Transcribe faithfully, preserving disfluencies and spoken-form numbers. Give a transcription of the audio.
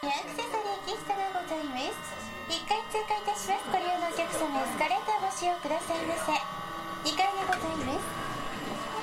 アクセサリー喫茶がございます。いっかい通過いたします。ご利用のお客様、エスカレーターご使用くださいませ。にかいめございます。